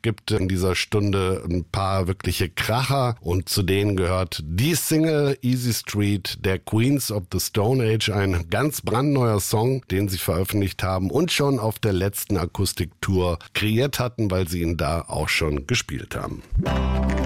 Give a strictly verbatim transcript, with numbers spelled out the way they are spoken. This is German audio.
gibt in dieser Stunde ein paar wirkliche Kracher und zu denen gehört die Single Easy Street der Queens of the Stone Age, ein ganz brandneuer Song, den sie veröffentlicht haben und schon auf der letzten Akustiktour kreiert hatten, weil sie ihn da auch schon gespielt haben.